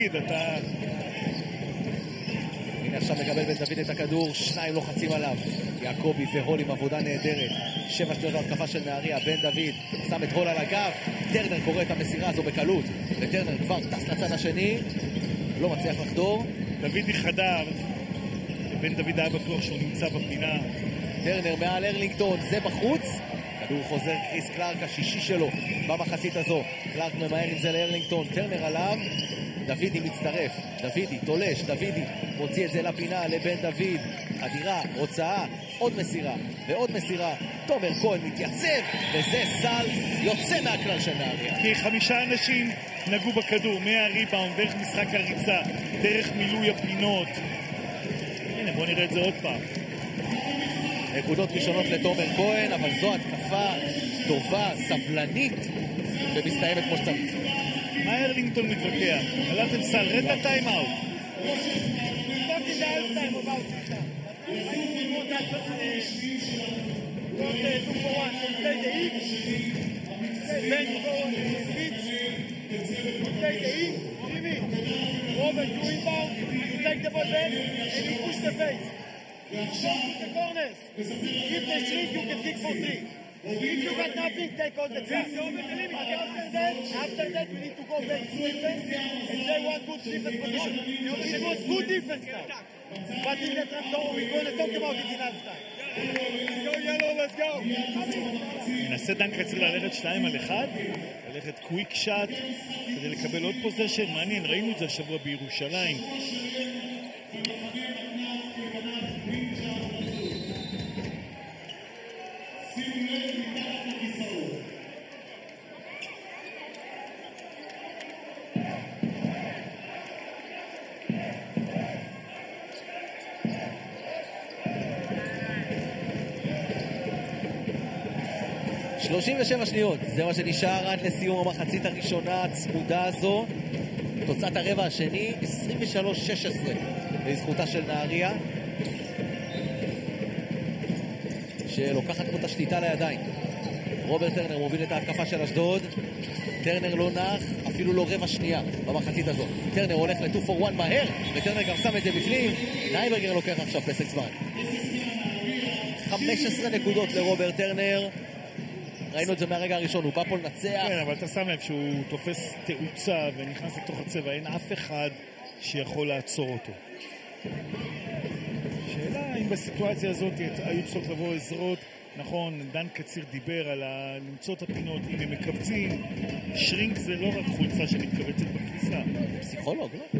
אתה... הנה עכשיו מקבל בן דוד את הכדור, שניים לוחצים עליו, יעקובי והול עם עבודה נהדרת. 7 שניות להתקפה של נהריה, בן דוד שם את הול על הגב, טרנר קורא את המסירה הזו בקלות, וטרנר כבר טס לצד השני, לא מצליח לחדור. דודי חדר, בן דוד היה בטוח שהוא נמצא בפינה. טרנר מעל ארלינגטון, זה בחוץ, כדור חוזר קריס קלארק, השישי שלו במחצית הזו. קלארק ממהר עם זה לארלינגטון, טרנר עליו, דודי מצטרף, דודי תולש, דודי מוציא את זה לפינה לבן דוד, חדירה, הוצאה, עוד מסירה ועוד מסירה. תומר כהן מתייצב, וזה סל יוצא מהכלל של נהריה. כי 5 אנשים נגעו בכדור, מהריבאונד, דרך משחק הריצה, דרך מילוי הפינות. הנה, בוא נראה את זה עוד פעם. נקודות ראשונות לתומר כהן, אבל זו התקפה טובה, סבלנית, ומסתיימת כמו שצריך. מה ארלינגטון מתווכח? עלתם סל, רד לטיים אאוט. If you got nothing, take all the chance. After that, we need to go back to defense, and they want good defense position. It was good defense now. But in the tractor, we're going to talk about it in half time. Let's go, yellow, let's go. ננסה דנקה צריך ללכת 2 על 1, ללכת קוויק שאט, כדי לקבל עוד פוזיישן. מעניין, ראינו את זה השבוע בירושלים. ו7 שניות, זה מה שנשאר עד לסיום המחצית הראשונה הצמודה הזו. תוצאת הרבע השני 23-16 לזכותה של נהריה, שלוקחת פה את השליטה לידיים. רוברט טרנר מוביל את ההתקפה של אשדוד. טרנר לא נח, אפילו לא רבע שנייה במחצית הזו. טרנר הולך ל-2-for-1 מהר, וטרנר גם שם את זה בפנים. נייברגר לוקח עכשיו פסק זמן. 15 נקודות לרוברט טרנר. ראינו את זה מהרגע הראשון, הוא בא פה לנצח. כן, אבל אתה שם לב שהוא תופס תאוצה ונכנס לתוך הצבע, אין אף אחד שיכול לעצור אותו. שאלה אם בסיטואציה הזאת היו צריכות לבוא עזרות. נכון, דן קציר דיבר על למצוא את הפינות, אם הם מקבצים. שרינק זה לא רק חולצה שמתכווצת בכניסה. פסיכולוג, לא?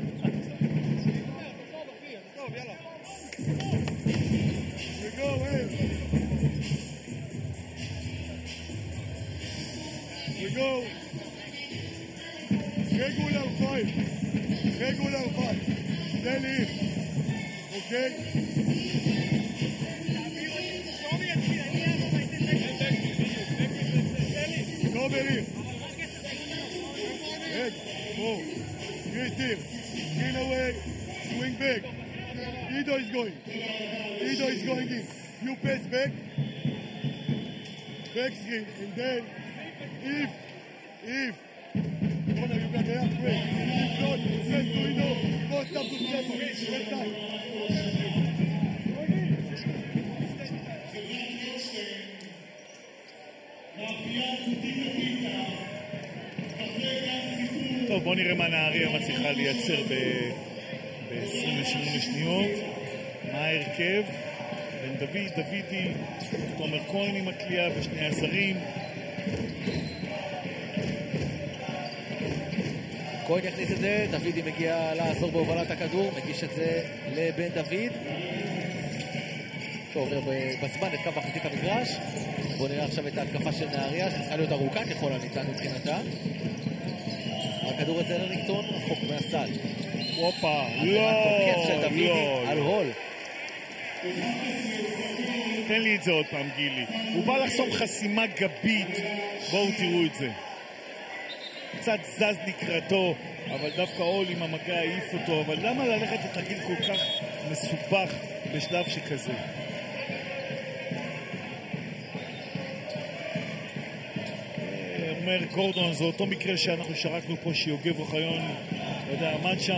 We go. Regular fight. Regular fight. Then in. Okay? Go there. Head. Go. Get here. Skin away. Swing back. Ido is going. Ido is going in. You pass back. Back screen. And then if Mona, you got the halfway. If not, press to Ido. Post up to Stefan. First time. טוב, בוא נראה מה נהריה מצליחה לייצר ב-28 שניות. מה ההרכב? בן דוד, דודי, תומר כהן עם הקליעה ושני הזרים. כהן יכניס את זה, דודי מגיע לעזור בהובלת הכדור, מגיש את זה לבן דוד. שעובר בזמן את קו מחצית המגרש. בואו נראה עכשיו את ההתקפה של נהריה, שצריכה להיות ארוכה ככל הניתן מבחינתה. הכדור אצל ארלינגטון, רחוק מהסל. הופה, לא. על הול. תן לי את זה עוד פעם, גילי. הוא בא לחסום חסימה גבית. בואו תראו את זה. קצת זז לקראתו, אבל דווקא הול עם המגע העיף אותו. אבל למה ללכת לתרגיל כל כך מסובך בשלב שכזה? אומר גורדון, זה אותו מקרה שאנחנו שרקנו פה שיוגב אוחיון, לא יודע, עמד שם